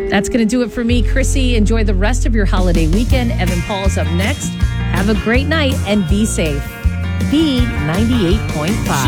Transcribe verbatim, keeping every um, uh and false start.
That's going to do it for me, Chrissy. Enjoy the rest of your holiday weekend. Evan Paul is up next. Have a great night and be safe. B ninety-eight point five.